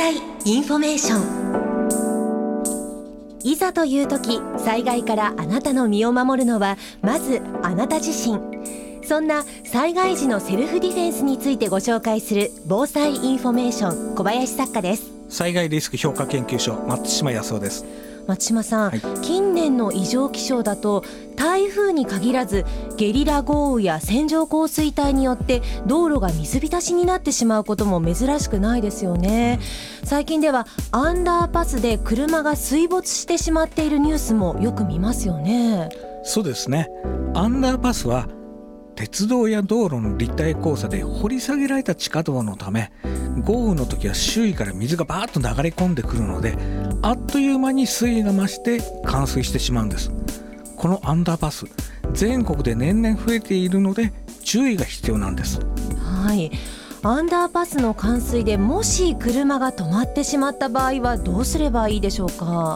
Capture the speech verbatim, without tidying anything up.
災インフォメーション。いざという時、災害からあなたの身を守るのはまずあなた自身。そんな災害時のセルフディフェンスについてご紹介する防災インフォメーション、小林作家です。 災害リスク評価研究所、松島康夫です。 松島さん、はい、近年の異常気象だと台風に限らずゲリラ豪雨や線状降水帯によって道路が水浸しになってしまうことも珍しくないですよね。最近ではアンダーパスで車が水没してしまっているニュースもよく見ますよね。 そうですね。アンダーパスは鉄道や道路の立体交差で掘り下げられた地下道のため、豪雨の時は周囲から水がバーッと流れ込んでくるので、あっという間に水位が増して冠水してしまうんです。このアンダーパス、全国で年々増えているので注意が必要なんです。 はい、アンダーパスの冠水でもし車が止まってしまった場合はどうすればいいでしょうか。